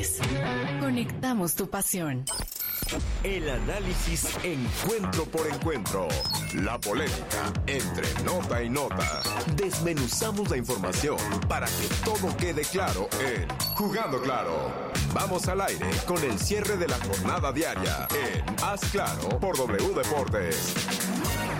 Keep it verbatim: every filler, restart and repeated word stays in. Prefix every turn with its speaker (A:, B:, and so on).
A: Deportes. Conectamos tu pasión.
B: El análisis encuentro por encuentro. La polémica entre nota y nota. Desmenuzamos la información para que todo quede claro en Jugando Claro. Vamos al aire con el cierre de la jornada diaria en Haz Claro por W Deportes.